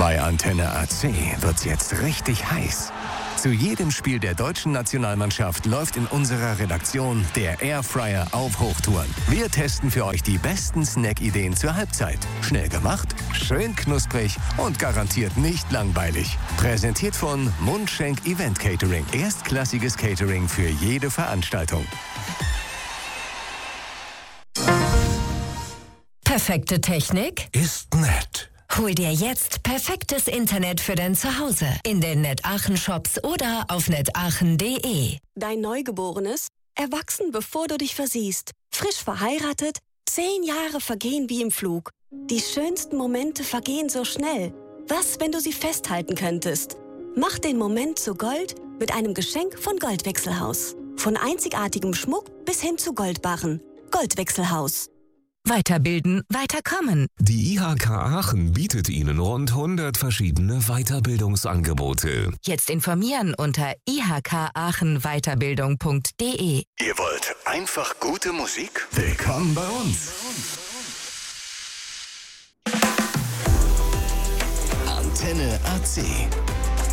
Bei Antenne AC wird's jetzt richtig heiß. Zu jedem Spiel der deutschen Nationalmannschaft läuft in unserer Redaktion der Airfryer auf Hochtouren. Wir testen für euch die besten Snack-Ideen zur Halbzeit. Schnell gemacht, schön knusprig und garantiert nicht langweilig. Präsentiert von Mundschenk Event Catering. Erstklassiges Catering für jede Veranstaltung. Perfekte Technik Ist nett. Hol dir jetzt perfektes Internet für dein Zuhause in den NetAchen-Shops oder auf netachen.de. Dein Neugeborenes, erwachsen bevor du dich versiehst, frisch verheiratet, 10 Jahre vergehen wie im Flug. Die schönsten Momente vergehen so schnell. Was, wenn du sie festhalten könntest? Mach den Moment zu Gold mit einem Geschenk von Goldwechselhaus. Von einzigartigem Schmuck bis hin zu Goldbarren. Goldwechselhaus. Weiterbilden, weiterkommen. Die IHK Aachen bietet Ihnen rund 100 verschiedene Weiterbildungsangebote. Jetzt informieren unter ihkachenweiterbildung.de. Ihr wollt einfach gute Musik? Willkommen bei uns. Antenne AC.